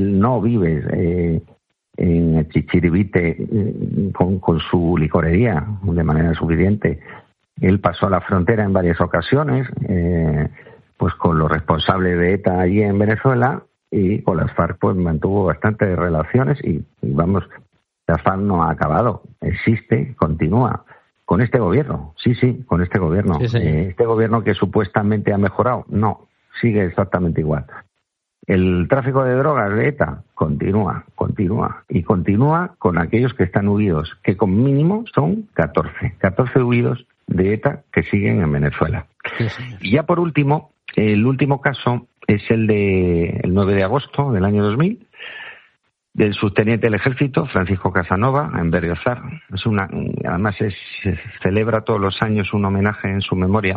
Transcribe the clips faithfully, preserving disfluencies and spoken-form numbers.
no vive eh, en Chichiribite eh, con, con su licorería de manera suficiente. Él pasó a la frontera en varias ocasiones, eh, pues con los responsables de ETA allí en Venezuela, y con las FARC pues mantuvo bastantes relaciones y, y vamos, la FARC no ha acabado, existe, continúa. Con este gobierno, sí, sí, con este gobierno. Sí, sí. Eh, este gobierno que supuestamente ha mejorado, no, sigue exactamente igual. El tráfico de drogas de ETA continúa, continúa, y continúa con aquellos que están huidos, que con mínimo son catorce, catorce huidos de ETA que siguen en Venezuela. Sí, sí. Y ya por último, el último caso es el de el nueve de agosto del año dos mil, del subteniente del ejército, Francisco Casanova, en Berriozar. Es una, además es, se celebra todos los años un homenaje en su memoria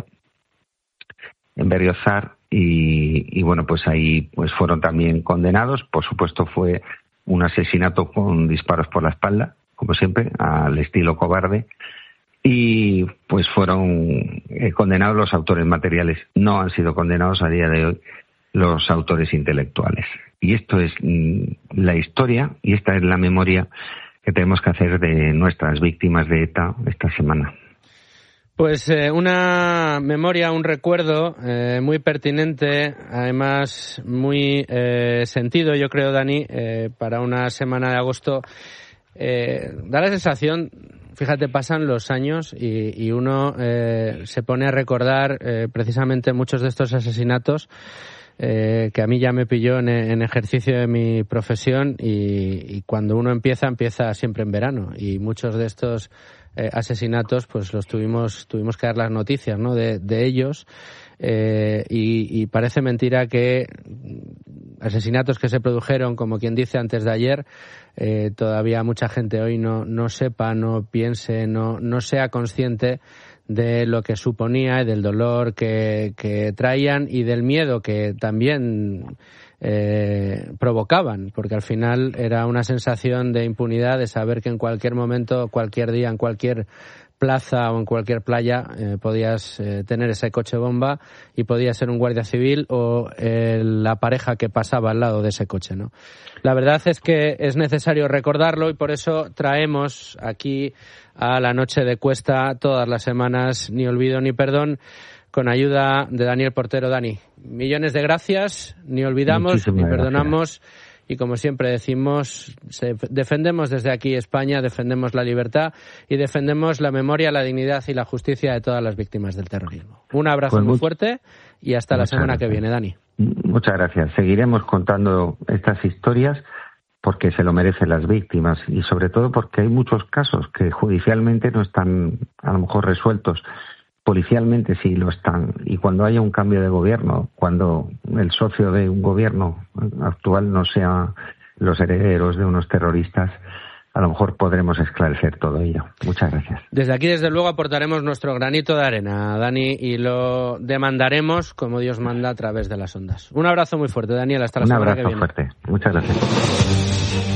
en Berriozar y, y bueno, pues ahí pues fueron también condenados. Por supuesto fue un asesinato con disparos por la espalda, como siempre, al estilo cobarde. Y pues fueron eh, condenados los autores materiales. No han sido condenados a día de hoy los autores intelectuales. Y esto es mm, la historia y esta es la memoria que tenemos que hacer de nuestras víctimas de ETA esta semana. Pues eh, una memoria, un recuerdo eh, muy pertinente, además muy eh, sentido, yo creo, Dani, eh, para una semana de agosto. Eh, da la sensación, fíjate, pasan los años y, y uno eh, se pone a recordar eh, precisamente muchos de estos asesinatos eh, que a mí ya me pilló en, en ejercicio de mi profesión y, y cuando uno empieza, empieza siempre en verano y muchos de estos eh, asesinatos pues los tuvimos tuvimos que dar las noticias, ¿no?, de, de ellos eh, y, y parece mentira que asesinatos que se produjeron, como quien dice, antes de ayer, eh, todavía mucha gente hoy no, no sepa, no piense, no, no sea consciente de lo que suponía y del dolor que, que traían y del miedo que también eh, provocaban, porque al final era una sensación de impunidad, de saber que en cualquier momento, cualquier día, en cualquier plaza o en cualquier playa eh, podías eh, tener ese coche bomba y podía ser un guardia civil o eh, la pareja que pasaba al lado de ese coche, ¿no? La verdad es que es necesario recordarlo y por eso traemos aquí a la Noche de Cuesta todas las semanas Ni Olvido ni Perdón, con ayuda de Daniel Portero. Dani, millones de gracias, ni olvidamos Muchísimas ni perdonamos. Gracias. Y como siempre decimos, se, defendemos desde aquí España, defendemos la libertad y defendemos la memoria, la dignidad y la justicia de todas las víctimas del terrorismo. Un abrazo pues muy fuerte y hasta la semana gracias. que viene, Dani. Muchas gracias. Seguiremos contando estas historias porque se lo merecen las víctimas y sobre todo porque hay muchos casos que judicialmente no están a lo mejor resueltos. Policialmente sí lo están, y cuando haya un cambio de gobierno, cuando el socio de un gobierno actual no sea los herederos de unos terroristas, a lo mejor podremos esclarecer todo ello. Muchas gracias. Desde aquí, desde luego, aportaremos nuestro granito de arena, Dani, y lo demandaremos como Dios manda a través de las ondas. Un abrazo muy fuerte, Daniel, hasta la un semana que viene. Un abrazo fuerte. Muchas gracias.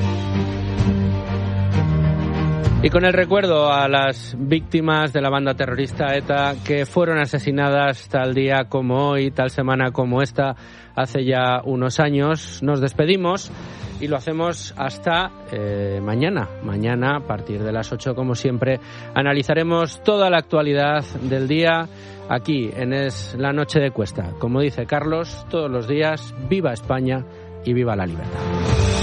Y con el recuerdo a las víctimas de la banda terrorista ETA que fueron asesinadas tal día como hoy, tal semana como esta, hace ya unos años, nos despedimos y lo hacemos hasta eh, mañana. Mañana, a partir de las ocho, como siempre, analizaremos toda la actualidad del día aquí en Es la Noche de Cuesta. Como dice Carlos, todos los días, viva España y viva la libertad.